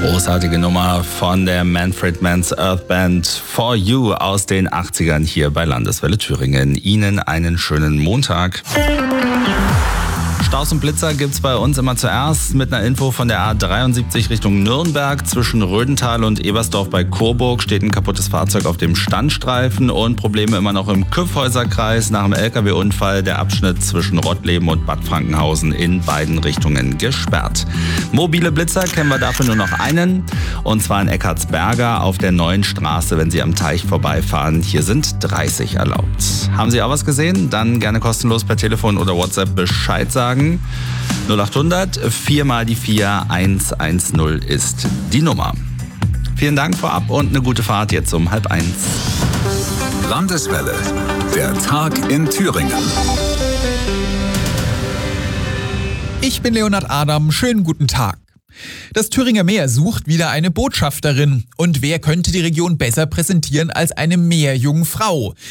Großartige Nummer von der Manfred Mann's Earth Band For You aus den 80ern hier bei Landeswelle Thüringen. Ihnen einen schönen Montag. Staus und Blitzer gibt's bei uns immer zuerst mit einer Info von der A73 Richtung Nürnberg. Zwischen Rödental und Ebersdorf bei Coburg steht ein kaputtes Fahrzeug auf dem Standstreifen und Probleme immer noch im Kyffhäuserkreis nach einem LKW-Unfall. Der Abschnitt zwischen Rottleben und Bad Frankenhausen in beiden Richtungen gesperrt. Mobile Blitzer kennen wir dafür nur noch einen, und zwar in Eckartsberger auf der neuen Straße, wenn Sie am Teich vorbeifahren. Hier sind 30 erlaubt. Haben Sie auch was gesehen? Dann gerne kostenlos per Telefon oder WhatsApp Bescheid sagen. 0800 4 mal die 4 110 ist die Nummer. Vielen Dank vorab und eine gute Fahrt jetzt um 12:30. Landeswelle, der Tag in Thüringen. Ich bin Leonhard Adam, schönen guten Tag. Das Thüringer Meer sucht wieder eine Botschafterin. Und wer könnte die Region besser präsentieren als eine Meerjungfrau?